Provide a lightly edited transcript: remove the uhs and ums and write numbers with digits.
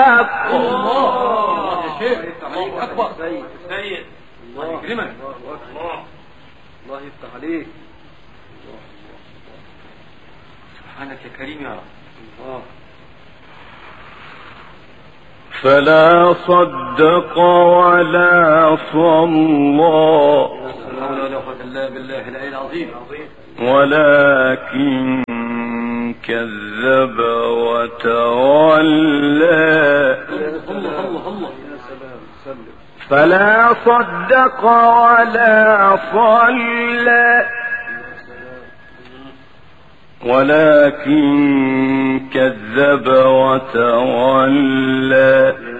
الله يا شيخ عليك أكبر سيد الله يكرمك الله يفتح عليك سبحانك يا كريم يا رب الله. فلا صدق ولا صلى بالله العلي العظيم ولكن كذب وتولى. فلا صدق ولا صلى ولكن كذب وتولى